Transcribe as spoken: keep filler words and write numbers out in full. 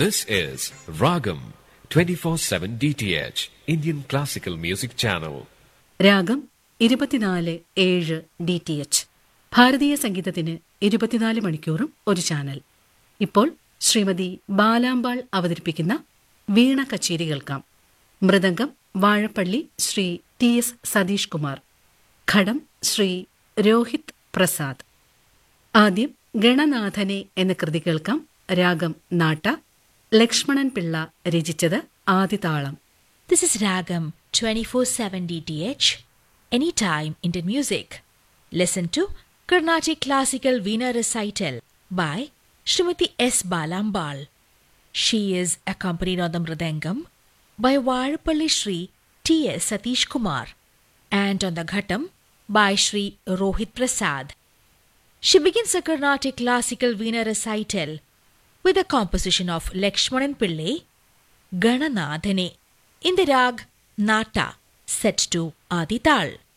This is Ragam twenty-four seven D T H, Indian Classical Music Channel. രാഗം ഇരുപത്തിനാല് ഏഴ് D T H, ഭാരതീയ സംഗീതത്തിന് ഇരുപത്തിനാല് മണിക്കൂറും ഒരു ചാനൽ. ഇപ്പോൾ ശ്രീമതി ബാലാമ്പാൾ അവതരിപ്പിക്കുന്ന വീണ കച്ചേരി കേൾക്കാം. മൃദംഗം വാഴപ്പള്ളി ശ്രീ ടി എസ് സതീഷ് കുമാർ, ഘടം ശ്രീ രോഹിത് പ്രസാദ്. ആദ്യം ഗണനാഥനെ എന്ന കൃതി കേൾക്കാം. രാഗം നാട്ട, ലക്ഷ്മണൻ പിള്ള രചിച്ചത്. ആദിതാളം. This is Ragam twenty-four seven D T H, anytime Indian music. Listen to Carnatic Classical Veena Recital by Srimati S. Balambal. She is accompanied on the Mridangam by Varapalli Shri T S Satish Kumar and on the Ghatam by Shri Rohit Prasad. She begins a Carnatic Classical Veena Recital with a composition of Lakshmanan Pillai, Gananathane, in the rag Nata, set to Adi Tal.